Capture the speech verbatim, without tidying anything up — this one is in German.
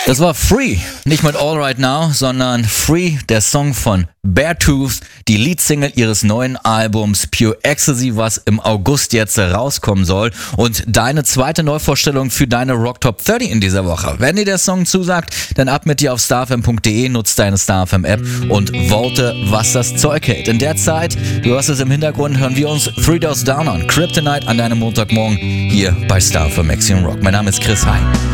Das war Free, nicht mit All Right Now, sondern Free, der Song von Beartooth, die Leadsingle ihres neuen Albums Pure Ecstasy, was im August jetzt rauskommen soll. Und deine zweite Neuvorstellung für deine Rock Top dreißig in dieser Woche. Wenn dir der Song zusagt, dann ab mit dir auf starfm punkt de, nutzt deine StarFM App und vote, was das Zeug hält. In der Zeit, du hörst es im Hintergrund, hören wir uns Three Doors Down an Kryptonite an deinem Montagmorgen hier bei StarFM Axiom Rock. Mein Name ist Chris Hein.